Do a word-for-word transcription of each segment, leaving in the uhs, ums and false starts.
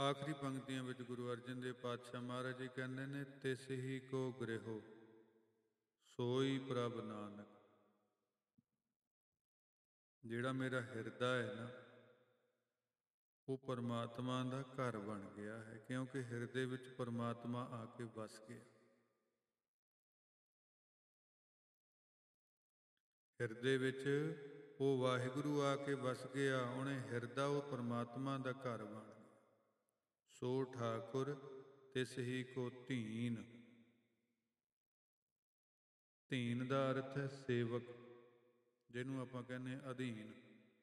ਆਖਰੀ ਪੰਕਤੀਆਂ ਵਿੱਚ ਗੁਰੂ ਅਰਜਨ ਦੇਵ ਪਾਤਸ਼ਾਹ ਮਹਾਰਾਜ ਜੀ ਕਹਿੰਦੇ ਨੇ, ਤਿਸ ਹੀ ਕੋ ਗ੍ਰਹਿਓ ਸੋਈ ਪ੍ਰਭ ਨਾਨਕ। ਜਿਹੜਾ ਮੇਰਾ ਹਿਰਦਾ ਹੈ ਨਾ, ਉਹ ਪਰਮਾਤਮਾ ਦਾ ਘਰ ਬਣ ਗਿਆ ਹੈ, ਕਿਉਂਕਿ ਹਿਰਦੇ ਵਿੱਚ ਪਰਮਾਤਮਾ ਆ ਕੇ ਵਸ ਗਿਆ। ਹਿਰਦੇ ਵਿੱਚ ਉਹ ਵਾਹਿਗੁਰੂ ਆ ਕੇ ਵਸ ਗਿਆ, ਉਹਨੇ ਹਿਰਦਾ ਉਹ ਪਰਮਾਤਮਾ ਦਾ ਘਰ ਬਣ ਗਿਆ। ਸੋ ਠਾਕੁਰ ਤਿਸ ਹੀ ਕੋ ਧੀਨ। ਧੀਨ ਦਾ ਅਰਥ ਹੈ ਸੇਵਕ, ਜਿਹਨੂੰ ਆਪਾਂ ਕਹਿੰਦੇ ਅਧੀਨ,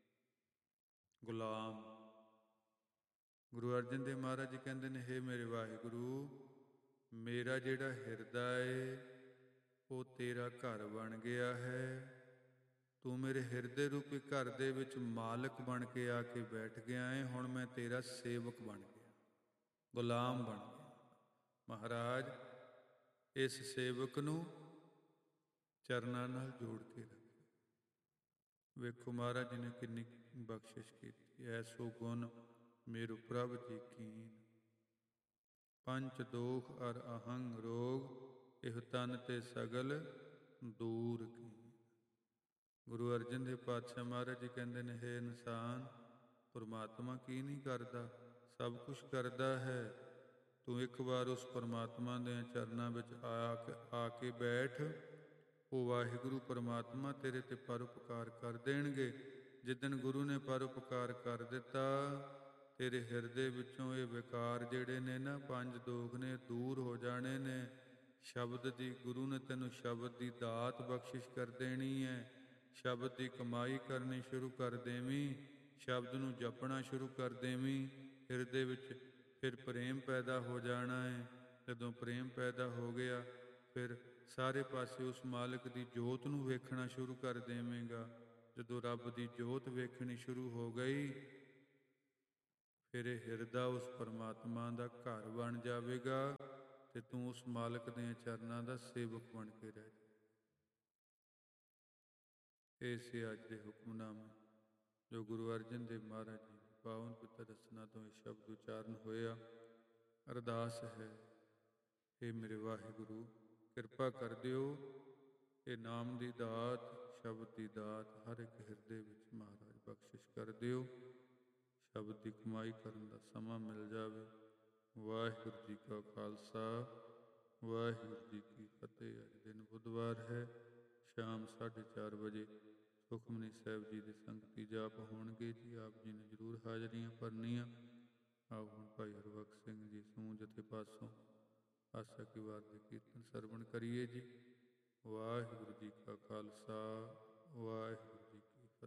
ਗੁਲਾਮ। ਗੁਰੂ ਅਰਜਨ ਦੇਵ ਮਹਾਰਾਜ ਜੀ ਕਹਿੰਦੇ ਨੇ, ਹੇ ਮੇਰੇ ਵਾਹਿਗੁਰੂ, ਮੇਰਾ ਜਿਹੜਾ ਹਿਰਦਾ ਏ ਉਹ ਤੇਰਾ ਘਰ ਬਣ ਗਿਆ ਹੈ। ਤੂੰ ਮੇਰੇ ਹਿਰਦੇ ਰੂਪੀ ਘਰ ਦੇ ਵਿੱਚ ਮਾਲਕ ਬਣ ਕੇ ਆ ਕੇ ਬੈਠ ਗਿਆ ਏ। ਹੁਣ ਮੈਂ ਤੇਰਾ ਸੇਵਕ ਬਣ ਗਿਆ, ਗੁਲਾਮ ਬਣ ਗਿਆ। ਮਹਾਰਾਜ ਇਸ ਸੇਵਕ ਨੂੰ ਚਰਨਾਂ ਨਾਲ ਜੋੜ ਕੇ ਰੱਖੇ। ਵੇਖੋ ਮਹਾਰਾਜ ਜੀ ਨੇ ਕਿੰਨੀ ਬਖਸ਼ਿਸ਼ ਕੀਤੀ। ਐਸੋ ਗੁਣ ਮੇਰੂ ਪ੍ਰਭ ਜੀ ਕੀਨ, ਪੰਚ ਦੋਖ ਅਰ ਅਹੰਗ ਰੋਗ, ਇਹ ਤਨ ਤੇ ਸਗਲ ਦੂਰ ਕੀ। ਗੁਰੂ ਅਰਜਨ ਦੇਵ ਪਾਤਸ਼ਾਹ ਮਹਾਰਾਜ ਜੀ ਕਹਿੰਦੇ ਨੇ, ਹੇ ਇਨਸਾਨ, ਪਰਮਾਤਮਾ ਕੀ ਨਹੀਂ ਕਰਦਾ? ਸਭ ਕੁਛ ਕਰਦਾ ਹੈ। ਤੂੰ ਇੱਕ ਵਾਰ ਉਸ ਪਰਮਾਤਮਾ ਦੇ ਚਰਨਾਂ ਵਿੱਚ ਆ ਕੇ ਆ ਕੇ ਬੈਠ। ਉਹ ਵਾਹਿਗੁਰੂ ਪਰਮਾਤਮਾ ਤੇਰੇ ਤੇ ਪਰਉਪਕਾਰ ਕਰ ਦੇਣਗੇ। ਜਿੱਦਣ ਗੁਰੂ ਨੇ ਪਰਉਪਕਾਰ ਕਰ ਦਿੱਤਾ, ਤੇਰੇ ਹਿਰਦੇ ਵਿੱਚੋਂ ਇਹ ਵਿਕਾਰ ਜਿਹੜੇ ਨੇ ਨਾ, ਪੰਜ ਦੋਖ ਨੇ, ਦੂਰ ਹੋ ਜਾਣੇ ਨੇ। ਸ਼ਬਦ ਦੀ, ਗੁਰੂ ਨੇ ਤੈਨੂੰ ਸ਼ਬਦ ਦੀ ਦਾਤ ਬਖਸ਼ਿਸ਼ ਕਰ ਦੇਣੀ ਹੈ। ਸ਼ਬਦ ਦੀ ਕਮਾਈ ਕਰਨੀ ਸ਼ੁਰੂ ਕਰ ਦੇਵੀਂ। ਸ਼ਬਦ ਨੂੰ ਜਪਣਾ ਸ਼ੁਰੂ ਕਰ ਦੇਵੀਂ। ਹਿਰਦੇ ਵਿੱਚ ਫਿਰ ਪ੍ਰੇਮ ਪੈਦਾ ਹੋ ਜਾਣਾ ਹੈ। ਜਦੋਂ ਪ੍ਰੇਮ ਪੈਦਾ ਹੋ ਗਿਆ, ਫਿਰ ਸਾਰੇ ਪਾਸੇ ਉਸ ਮਾਲਕ ਦੀ ਜੋਤ ਨੂੰ ਵੇਖਣਾ ਸ਼ੁਰੂ ਕਰ ਦੇਵੇਂਗਾ। ਜਦੋਂ ਰੱਬ ਦੀ ਜੋਤ ਵੇਖਣੀ ਸ਼ੁਰੂ ਹੋ ਗਈ, ਫਿਰ ਇਹ ਹਿਰਦਾ ਉਸ ਪਰਮਾਤਮਾ ਦਾ ਘਰ ਬਣ ਜਾਵੇਗਾ ਤੇ ਤੂੰ ਉਸ ਮਾਲਕ ਦੇ ਚਰਨਾਂ ਦਾ ਸੇਵਕ ਬਣ ਕੇ ਰਹਿ ਜਾ। ਇਹ ਸੀ ਅੱਜ ਦੇ ਹੁਕਮਨਾਮੇ ਜੋ ਗੁਰੂ ਅਰਜਨ ਦੇਵ ਮਹਾਰਾਜ ਜੀ ਪਾਵਨ ਪਿੱਤਰ ਰਸਨਾ ਤੋਂ ਇਹ ਸ਼ਬਦ ਉਚਾਰਨ ਹੋਇਆ। ਅਰਦਾਸ ਹੈ, ਇਹ ਮੇਰੇ ਵਾਹਿਗੁਰੂ, ਕਿਰਪਾ ਕਰ ਦਿਓ। ਇਹ ਨਾਮ ਦੀ ਦਾਤ, ਸ਼ਬਦ ਦੀ ਦਾਤ ਹਰ ਇੱਕ ਹਿਰਦੇ ਵਿੱਚ ਮਹਾਰਾਜ ਬਖਸ਼ਿਸ਼ ਕਰ ਦਿਓ। ਸ਼ਬਦ ਦੀ ਕਮਾਈ ਕਰਨ ਦਾ ਸਮਾਂ ਮਿਲ ਜਾਵੇ। ਵਾਹਿਗੁਰੂ ਜੀ ਕਾ ਖਾਲਸਾ, ਵਾਹਿਗੁਰੂ ਜੀ ਕੀ ਫਤਿਹ। ਅੱਜ ਦਿਨ ਬੁੱਧਵਾਰ ਹੈ। ਸ਼ਾਮ ਸਾਢੇ ਚਾਰ ਵਜੇ ਸੁਖਮਨੀ ਸਾਹਿਬ ਜੀ ਦੇ ਸੰਗਤੀ ਜਾਪ ਹੋਣਗੇ ਜੀ। ਆਪ ਜੀ ਨੇ ਜ਼ਰੂਰ ਹਾਜ਼ਰੀਆਂ ਭਰਨੀਆਂ। ਆਓ ਹੁਣ ਭਾਈ ਹਰਬਖਸ਼ ਸਿੰਘ ਜੀ ਸਮੂਹ ਜਥੇ ਪਾਸੋਂ ਆਸਾ ਕੀ ਵਾਰ ਦੇ ਕੀਰਤਨ ਸਰਵਣ ਕਰੀਏ ਜੀ। ਵਾਹਿਗੁਰੂ ਜੀ ਕਾ ਖਾਲਸਾ, ਵਾਹਿਗੁਰੂ